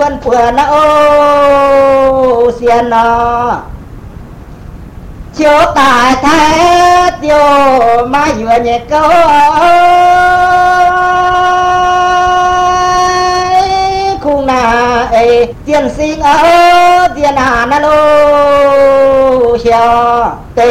bên phường nó ô xiên nó chiếu tài thế tiêu mà vừa nhẹ câu khung nà ấy tiền sinh ở tiền hà nó lô